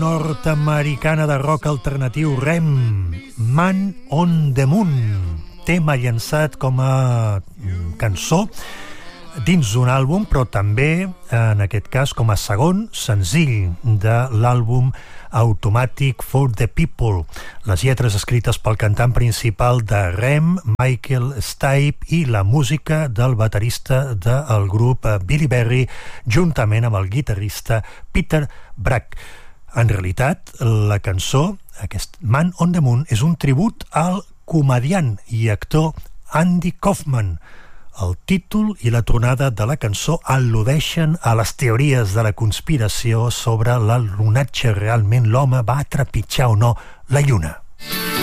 Nord-americana de rock alternatiu REM, Man on the Moon, tema llançat com a cançó dins d'un àlbum, però també, en aquest cas, com a segon senzill de l'àlbum Automatic for the People. Les lletres escrites pel cantant principal de REM, Michael Stipe, i la música del baterista del grup Billy Berry, juntament amb el guitarrista Peter Bragg. En realitat, la cançó, aquest Man on the Moon, és un tribut al comediant i actor Andy Kaufman. El títol i la tonada de la cançó al·ludeixen a les teories de la conspiració sobre l'alunatge. Realment l'home va trepitjar o no la lluna.